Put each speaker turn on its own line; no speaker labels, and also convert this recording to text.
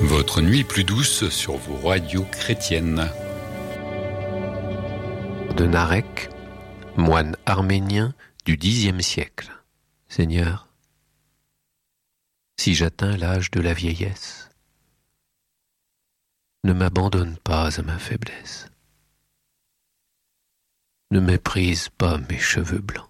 Votre nuit plus douce sur vos radios chrétiennes.
De Narek, moine arménien du Xe siècle. Seigneur, si j'atteins l'âge de la vieillesse, ne m'abandonne pas à ma faiblesse. Ne méprise pas mes cheveux blancs.